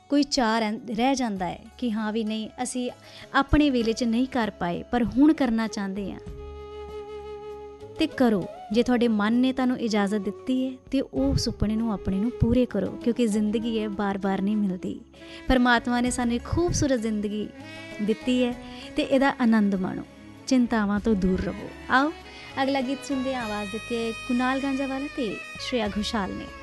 ਕੋਈ ਚਾਅ ਰਹਿ ਜਾਂਦਾ ਹੈ ਕਿ ਹਾਂ ਵੀ ਨਹੀਂ, ਅਸੀਂ ਆਪਣੇ ਵੇਲੇ 'ਚ ਨਹੀਂ ਕਰ ਪਾਏ ਪਰ ਹੁਣ ਕਰਨਾ ਚਾਹੁੰਦੇ ਹਾਂ। ਅਤੇ ਕਰੋ, ਜੇ ਤੁਹਾਡੇ ਮਨ ਨੇ ਤੁਹਾਨੂੰ ਇਜਾਜ਼ਤ ਦਿੱਤੀ ਹੈ ਤਾਂ ਉਹ ਸੁਪਨੇ ਨੂੰ ਆਪਣੇ ਨੂੰ ਪੂਰੇ ਕਰੋ, ਕਿਉਂਕਿ ਜ਼ਿੰਦਗੀ ਹੈ ਬਾਰ-ਬਾਰ ਨਹੀਂ ਮਿਲਦੀ। ਪਰਮਾਤਮਾ ਨੇ ਸਾਨੂੰ ਇੱਕ ਖੂਬਸੂਰਤ ਜ਼ਿੰਦਗੀ ਦਿੱਤੀ ਹੈ ਅਤੇ ਇਹਦਾ ਆਨੰਦ ਮਾਣੋ, ਚਿੰਤਾਵਾਂ ਤੋਂ ਦੂਰ ਰਹੋ। ਆਓ ਅਗਲਾ ਗੀਤ ਸੁਣਦੇ ਹਾਂ। ਆਵਾਜ਼ ਦਿੱਤੀ ਹੈ ਕੁਨਾਲ ਗਾਂਜਾਵਾਲਾ ਅਤੇ ਸ਼੍ਰੇਆ ਘੋਸ਼ਾਲ ਨੇ।